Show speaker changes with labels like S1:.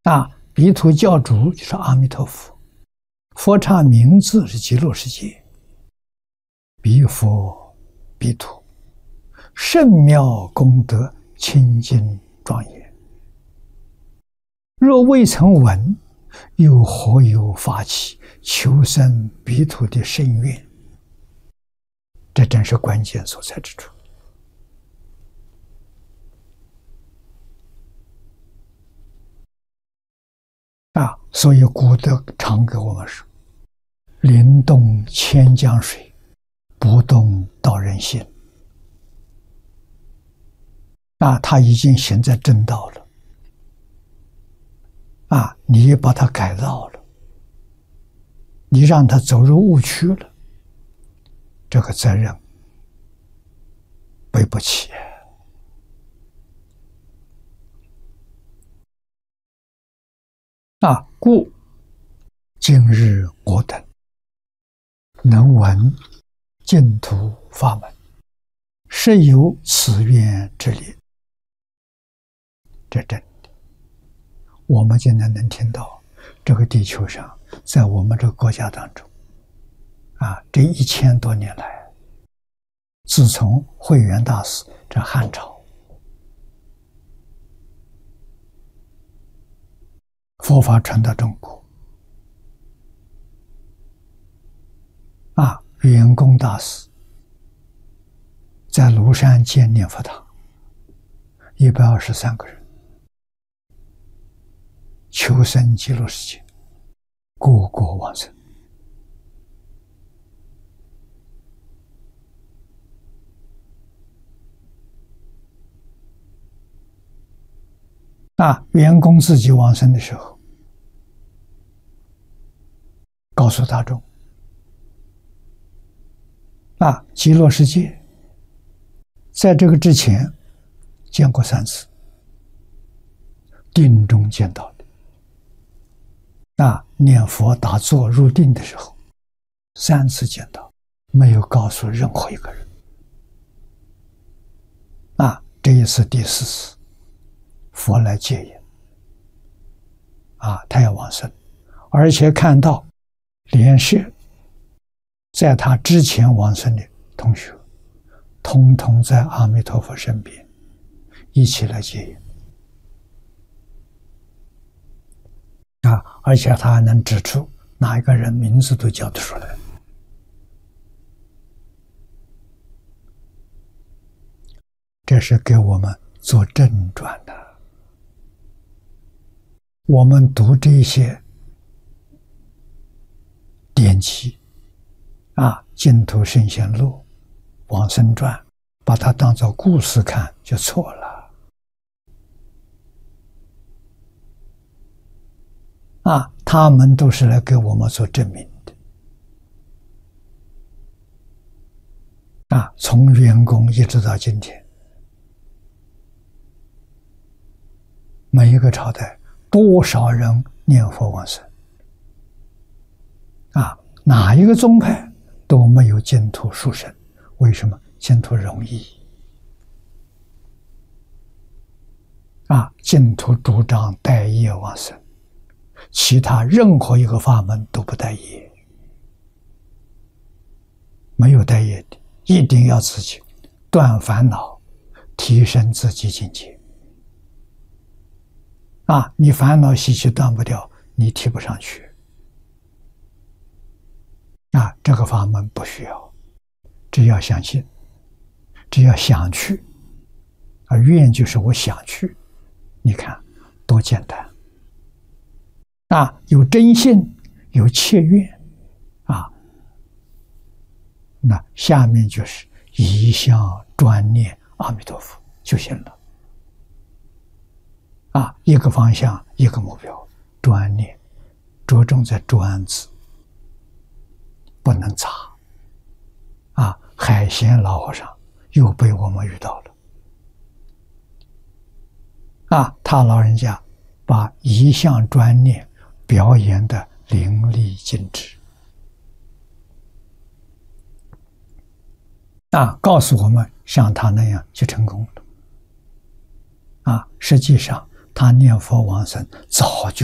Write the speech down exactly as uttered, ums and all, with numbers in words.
S1: 啊，彼土教主就是阿弥陀佛，佛刹名字是极乐世界，彼佛彼土，圣妙功德清净庄严。若未曾闻，又何有发起求生彼土的深愿？这正是关键所在之处。啊，所以古德常给我们说：“灵动千江水，不动道人心。”啊，他已经行在正道了。啊，你把他改造了，你让他走入误区了，这个责任背不起。啊，故今日我等能闻净土法门，实有此愿之理。这真的，我们现在能听到，这个地球上，在我们这个国家当中，啊，这一千多年来，自从慧远大师这汉朝，佛法传到中国，啊，圆公大师在庐山建念佛堂，一百二十三个人求生极乐世界，个个往生。啊，圆公自己往生的时候，告诉大众：啊，极乐世界在这个之前见过三次，定中见到的。啊，念佛打坐入定的时候，三次见到，没有告诉任何一个人。啊，这一次第四次，佛来接引。啊，他要往生，而且看到莲社在他之前往生的同学，通通在阿弥陀佛身边，一起来接引。啊，而且他还能指出哪一个人名字都叫得出来。这是给我们做正传的。我们读这些典籍啊，净土圣贤录、往生传，把它当作故事看就错了。啊，他们都是来给我们做证明的。啊，从圆公一直到今天，每一个朝代多少人念佛往生？啊，哪一个宗派都没有净土殊胜。为什么？净土容易。啊，净土主张带业往生，其他任何一个法门都不带业，没有带业的，一定要自己断烦恼，提升自己境界。啊，你烦恼习气断不掉，你提不上去。啊，这个法门不需要，只要相信，只要想去。啊，愿就是我想去，你看多简单。啊，有真信，有切愿，啊，那下面就是一向专念阿弥陀佛就行了。啊，一个方向，一个目标，专念，着重在专字，不能杂。啊，海贤老和尚又被我们遇到了。啊，他老人家把一向专念表演的淋漓尽致。啊，告诉我们像他那样就成功了。啊，实际上他念佛往生早就。